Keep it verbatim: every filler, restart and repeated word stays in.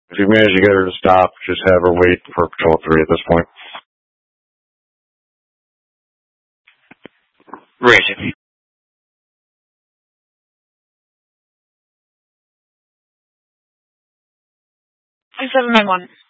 If you manage to get her to stop, just have her wait for Patrol three at this point. Raising. seven nine one.